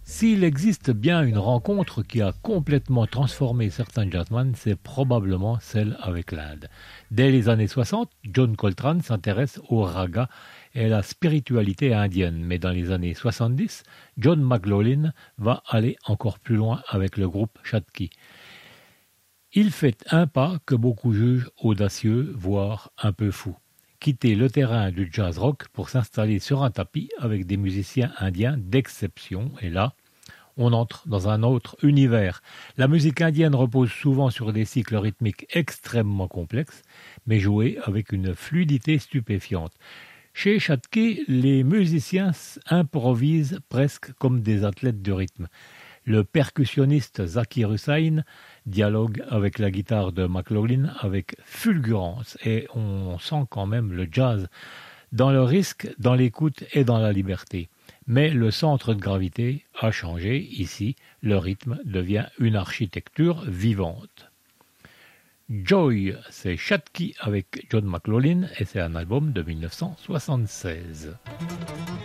S'il existe bien une rencontre qui a complètement transformé certains jazzmen, c'est probablement celle avec l'Inde. Dès les années 60, John Coltrane s'intéresse au raga et à la spiritualité indienne, mais dans les années 70, John McLaughlin va aller encore plus loin avec le groupe Chatki. Il fait un pas que beaucoup jugent audacieux, voire un peu fou. Quitter le terrain du jazz rock pour s'installer sur un tapis avec des musiciens indiens d'exception, et là, on entre dans un autre univers. La musique indienne repose souvent sur des cycles rythmiques extrêmement complexes, mais joués avec une fluidité stupéfiante. Chez Chatki, les musiciens improvisent presque comme des athlètes de rythme. Le percussionniste Zakir Hussain dialogue avec la guitare de McLaughlin avec fulgurance et on sent quand même le jazz dans le risque, dans l'écoute et dans la liberté. Mais le centre de gravité a changé. Ici, le rythme devient une architecture vivante. Joy, c'est Chatki avec John McLaughlin et c'est un album de 1976.